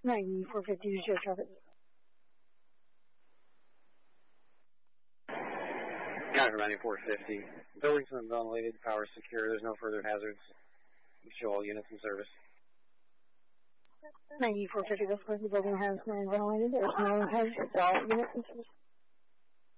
9450 to share traffic. Counter 9450. Building's been ventilated, power secure, there's no further hazards. Show all units in service. 9450, this was the building has been ventilated, there's no hazards, all units in service.